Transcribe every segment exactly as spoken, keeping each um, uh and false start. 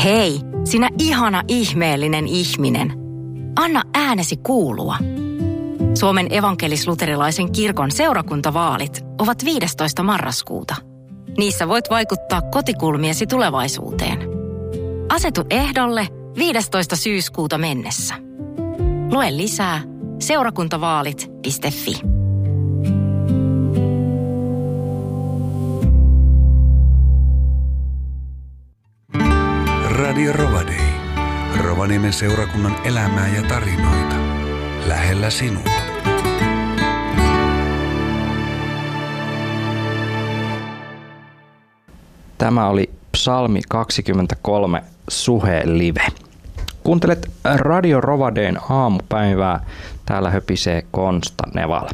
Hei, sinä ihana ihmeellinen ihminen. Anna äänesi kuulua. Suomen evankelis-luterilaisen kirkon seurakuntavaalit ovat viidestoista marraskuuta. Niissä voit vaikuttaa kotikulmiesi tulevaisuuteen. Asetu ehdolle viidestoista syyskuuta mennessä. Lue lisää seurakuntavaalit piste fi. Radio Rovadei. Rovaniemen seurakunnan elämää ja tarinoita. Lähellä sinua. Tämä oli Psalmi kaksikymmentäkolme Suhe Live. Kuuntelet Radio Rovadein aamupäivää. Täällä höpisee Konsta Nevala.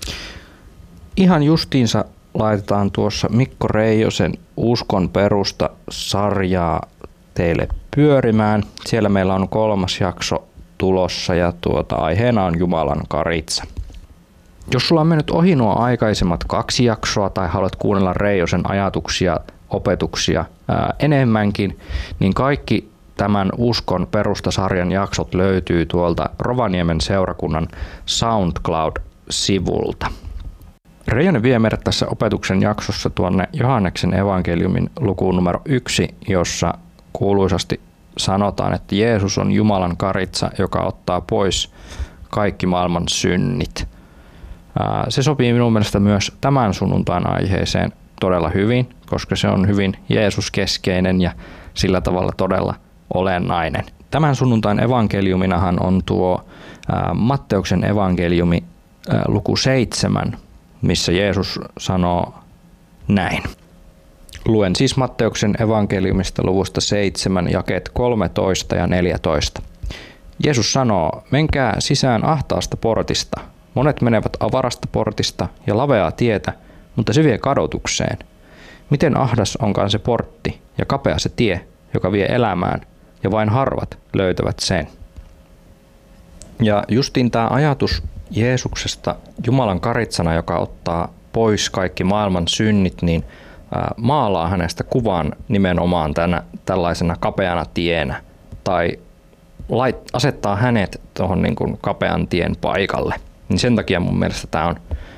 Ihan justiinsa laitetaan tuossa Mikko Reijosen Uskon perusta -sarjaa teille pyörimään. Siellä meillä on kolmas jakso tulossa ja tuota, aiheena on Jumalan karitsa. Jos sulla on mennyt ohi nuo aikaisemmat kaksi jaksoa tai haluat kuunnella Reijosen ajatuksia, opetuksia ää, enemmänkin, niin kaikki tämän Uskon perusta-sarjan jaksot löytyy tuolta Rovaniemen seurakunnan SoundCloud-sivulta. Reijonen vie meidät tässä opetuksen jaksossa tuonne Johanneksen evankeliumin lukuun numero yksi, jossa kuuluisasti sanotaan, että Jeesus on Jumalan karitsa, joka ottaa pois kaikki maailman synnit. Se sopii minun mielestä myös tämän sunnuntain aiheeseen todella hyvin, koska se on hyvin Jeesus-keskeinen ja sillä tavalla todella olennainen. Tämän sunnuntain evankeliuminahan on tuo Matteuksen evankeliumi luku seitsemän, missä Jeesus sanoo näin. Luen siis Matteuksen evankeliumista luvusta seitsemän, jakeet kolmetoista ja neljätoista. Jeesus sanoo, menkää sisään ahtaasta portista. Monet menevät avarasta portista ja laveaa tietä, mutta se vie kadotukseen. Miten ahdas onkaan se portti ja kapea se tie, joka vie elämään, ja vain harvat löytävät sen. Ja justiin tämä ajatus Jeesuksesta Jumalan karitsana, joka ottaa pois kaikki maailman synnit, niin maalaa hänestä kuvan nimenomaan tänä, tällaisena kapeana tienä tai lait, asettaa hänet tuohon niin kuin kapean tien paikalle. Niin sen takia mun mielestä tämä on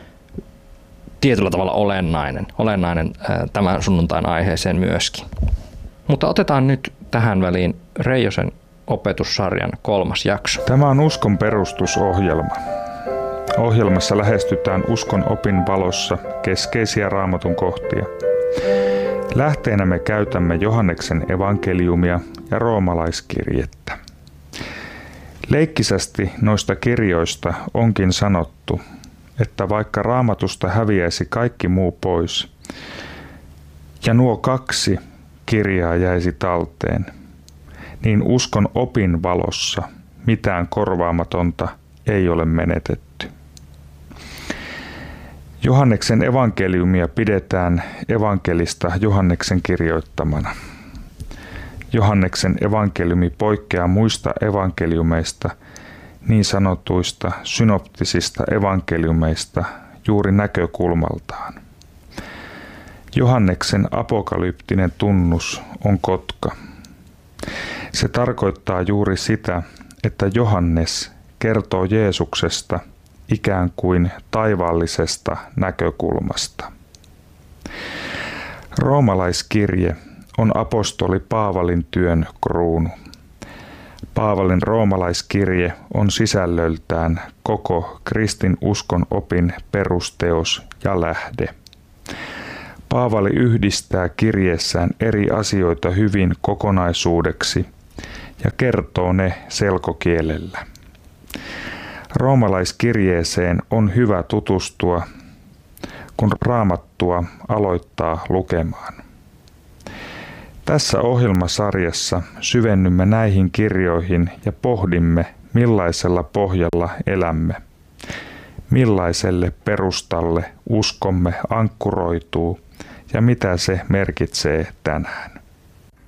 tietyllä tavalla olennainen, olennainen ää, tämän sunnuntain aiheeseen myöskin. Mutta otetaan nyt tähän väliin Reijosen opetussarjan kolmas jakso. Tämä on Uskon perustusohjelma. Ohjelmassa lähestytään uskon opin valossa keskeisiä Raamatun kohtia. Lähteenä me käytämme Johanneksen evankeliumia ja roomalaiskirjettä. Leikkisästi noista kirjoista onkin sanottu, että vaikka Raamatusta häviäisi kaikki muu pois, ja nuo kaksi kirjaa jäisi talteen, niin uskon opin valossa mitään korvaamatonta ei ole menetetty. Johanneksen evankeliumia pidetään evankelista Johanneksen kirjoittamana. Johanneksen evankeliumi poikkeaa muista evankeliumeista, niin sanotuista synoptisista evankeliumeista juuri näkökulmaltaan. Johanneksen apokalyptinen tunnus on kotka. Se tarkoittaa juuri sitä, että Johannes kertoo Jeesuksesta ikään kuin taivaallisesta näkökulmasta. Roomalaiskirje on apostoli Paavalin työn kruunu. Paavalin roomalaiskirje on sisällöltään koko kristin uskon opin perusteos ja lähde. Paavali yhdistää kirjeessään eri asioita hyvin kokonaisuudeksi ja kertoo ne selkokielellä. Roomalaiskirjeeseen on hyvä tutustua, kun Raamattua aloittaa lukemaan. Tässä ohjelmasarjassa syvennymme näihin kirjoihin ja pohdimme, millaisella pohjalla elämme, millaiselle perustalle uskomme ankkuroituu ja mitä se merkitsee tänään.